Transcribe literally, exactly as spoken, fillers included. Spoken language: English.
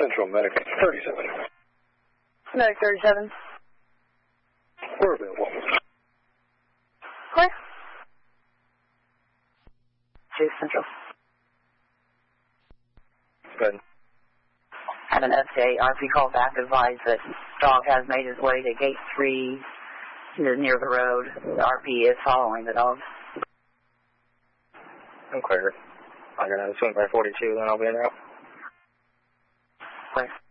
Central, Medic thirty-seven. Medic thirty-seven. We're available. Clear. Chase Central. Good. Have an update. R P call back advised that dog has made his way to gate three near the road. The R P is following the dog. I'm clear. I'm going to swing by forty-two, then I'll be in route. Clear.